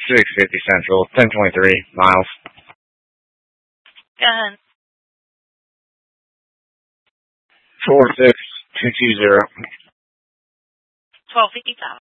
650 Central, 1023 miles. Go ahead. 46220. 1255.